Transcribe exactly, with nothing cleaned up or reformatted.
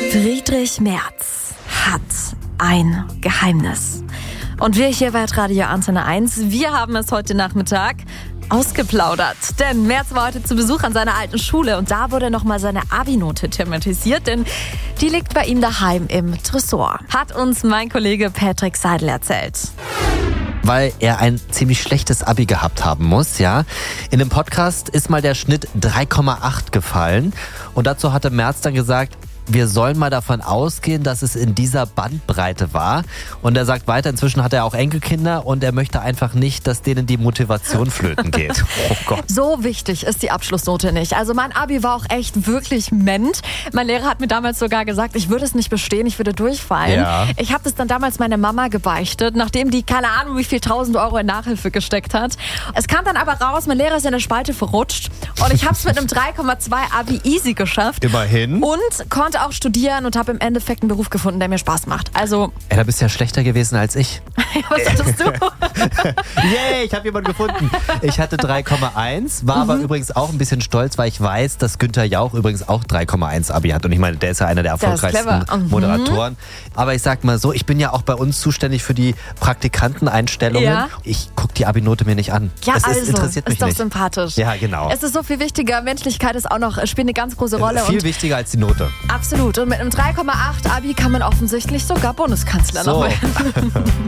Friedrich Merz hat ein Geheimnis. Und wir hier bei Radio Antenne eins, wir haben es heute Nachmittag ausgeplaudert. Denn Merz war heute zu Besuch an seiner alten Schule und da wurde nochmal seine Abi-Note thematisiert, denn die liegt bei ihm daheim im Tresor. Hat uns mein Kollege Patrick Seidel erzählt. Weil er ein ziemlich schlechtes Abi gehabt haben muss, ja. In dem Podcast ist mal der Schnitt drei Komma acht gefallen und dazu hatte Merz dann gesagt, wir sollen mal davon ausgehen, dass es in dieser Bandbreite war. Und er sagt weiter, inzwischen hat er auch Enkelkinder und er möchte einfach nicht, dass denen die Motivation flöten geht. Oh Gott. So wichtig ist die Abschlussnote nicht. Also mein Abi war auch echt wirklich ment. Mein Lehrer hat mir damals sogar gesagt, ich würde es nicht bestehen, ich würde durchfallen. Ja. Ich habe das dann damals meiner Mama gebeichtet, nachdem die keine Ahnung wie viel tausend Euro in Nachhilfe gesteckt hat. Es kam dann aber raus, mein Lehrer ist in der Spalte verrutscht und ich habe es mit einem drei Komma zwei Abi easy geschafft. Immerhin. Und konnte auch studieren und habe im Endeffekt einen Beruf gefunden, der mir Spaß macht. Also, Ey, da bist du ja schlechter gewesen als ich. was hattest du? Yay, ich habe jemanden gefunden. Ich hatte drei Komma eins, war mhm. aber übrigens auch ein bisschen stolz, weil ich weiß, dass Günther Jauch übrigens auch drei Komma eins Abi hat. Und ich meine, der ist ja einer der erfolgreichsten mhm. Moderatoren. Aber ich sag mal so, ich bin ja auch bei uns zuständig für die Praktikanteneinstellungen. Ja. Ich gucke die Abi-Note mir nicht an. Ja, es also, ist, interessiert mich ist doch nicht. sympathisch. Ja, genau. Es ist so viel wichtiger. Menschlichkeit ist auch noch, spielt eine ganz große Rolle. Viel und wichtiger als die Note. Absolut. Und mit einem drei Komma acht Abi kann man offensichtlich sogar Bundeskanzler So. noch werden.